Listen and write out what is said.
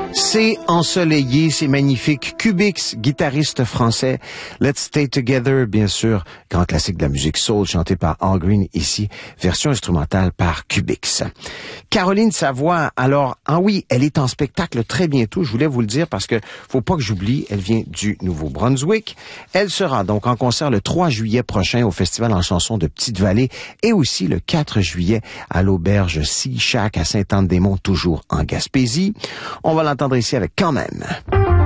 C'est ensoleillé, c'est magnifique. Cubix, guitariste français. Let's Stay Together, bien sûr, grand classique de la musique soul, chanté par Al Green ici, version instrumentale par Cubix. Caroline Savoie, alors, oui, elle est en spectacle très bientôt, je voulais vous le dire parce que faut pas que j'oublie, elle vient du Nouveau-Brunswick. Elle sera donc en concert le 3 juillet prochain au Festival en chansons de Petite-Vallée et aussi le 4 juillet à l'auberge Sea Shack à Sainte-Anne-des-Monts, toujours en Gaspésie. On va l'entendre ici avec Quand même.